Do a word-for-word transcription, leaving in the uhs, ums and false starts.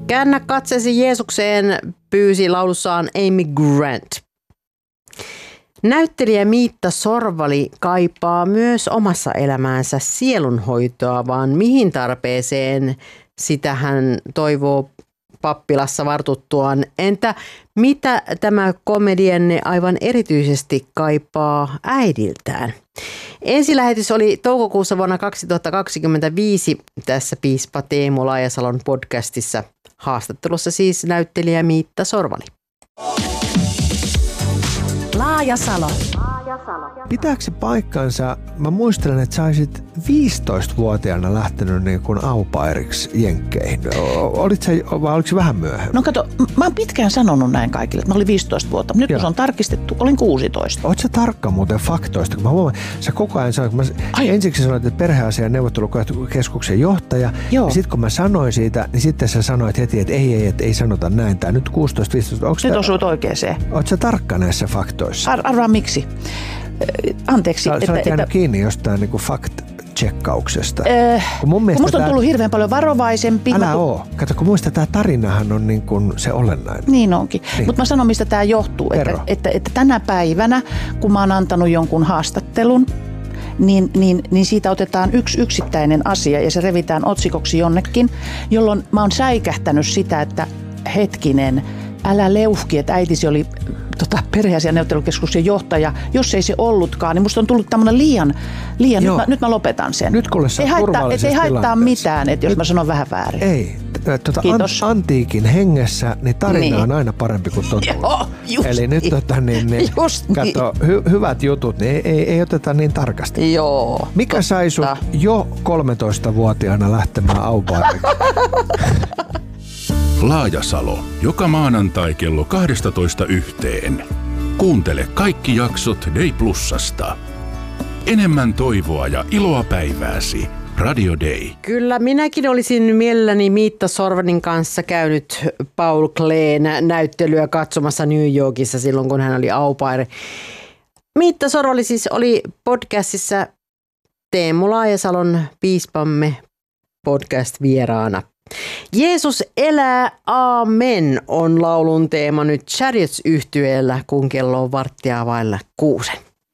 Käännä katseesi Jeesukseen, pyysi laulussaan Amy Grant. Näyttelijä Miitta Sorvali kaipaa myös omassa elämäänsä sielunhoitoa, vaan mihin tarpeeseen sitä hän toivoo pappilassa vartuttuaan. Entä mitä tämä komedianne aivan erityisesti kaipaa äidiltään? Ensilähetys oli toukokuussa vuonna kaksituhattakaksikymmentäviisi tässä piispa Teemu Laajasalon podcastissa. Haastattelussa siis näyttelijä Miitta Sorvali. Laajasalo. Pitääkö se paikkansa? Mä muistelen, että sä olisit viisitoistavuotiaana lähtenyt niin kuin au pairiksi jenkkeihin. Olit sä, vai oliko se vähän myöhemmin? No kato, mä oon pitkään sanonut näin kaikille, että mä olin viisitoista vuotta. Nyt Joo. kun se on tarkistettu, olin kuusitoista. Oot sä tarkka muuten faktoista? Kun mä huomaan, sä koko ajan sanoit, kun mä ensiksi sanoit, että perheasian neuvottelukeskuksen johtaja. Joo. Ja sit kun mä sanoin siitä, niin sitten sä sanoit heti, että ei, ei, että ei sanota näin. Tää nyt kuusitoista viisitoista. Onko nyt tää, osuit oikeeseen. Oot sä tarkka näissä faktoissa? Ar- arvaa miksi? Anteeksi. Sä, että, sä olet jäänyt että, kiinni jostain niin kuin fact-checkauksesta. Äh, kun mun mielestä musta on tullut tää... hirveän paljon varovaisempi. Älä tu... oo. Kato, kun muista tämä tarinahan on niin kuin se olennainen. Niin onkin. Niin. Mutta mä sanon, mistä tämä johtuu. Että, että, että tänä päivänä, kun mä oon antanut jonkun haastattelun, Niin, niin, niin siitä otetaan yksi yksittäinen asia ja se revitään otsikoksi jonnekin, jolloin mä oon säikähtänyt sitä, että hetkinen, älä leuhki, että äitisi oli tota, perheasian neuvottelukeskuksen johtaja. Jos ei se ollutkaan, niin musta on tullut tämmöinen liian, liian nyt, mä, nyt mä lopetan sen. Nyt kuule sä ei haittaa, et ei haittaa mitään, että jos nyt, mä sanon vähän väärin. Ei, tuota, an, antiikin hengessä, niin tarina niin. on aina parempi kuin totuus. Joo, just Eli nyt tota, niin, niin, kato, hy, hyvät jutut, niin ei, ei, ei oteta niin tarkasti. Joo. Mikä totta. sai sut jo kolmetoistavuotiaana lähtemään au pairiksi? Laajasalo. Joka maanantai kello kaksitoista yhteen. Kuuntele kaikki jaksot Day Plusasta. Enemmän toivoa ja iloa päivääsi. Radio Day. Kyllä, minäkin olisin mielelläni Miitta Sorvanin kanssa käynyt Paul Kleen näyttelyä katsomassa New Yorkissa silloin, kun hän oli au pair. Miitta Sorvali siis oli podcastissa Teemu Laajasalon piispamme podcast vieraana. Jeesus elää, aamen on laulun teema nyt Chariots-yhtyeellä, kun kello on varttia vailla kuusen.